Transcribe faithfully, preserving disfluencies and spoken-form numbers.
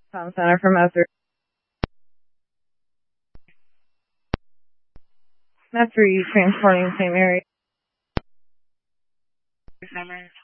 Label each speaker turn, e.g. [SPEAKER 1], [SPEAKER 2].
[SPEAKER 1] Tom Center for Master. Master, transporting Saint Mary.
[SPEAKER 2] Summer.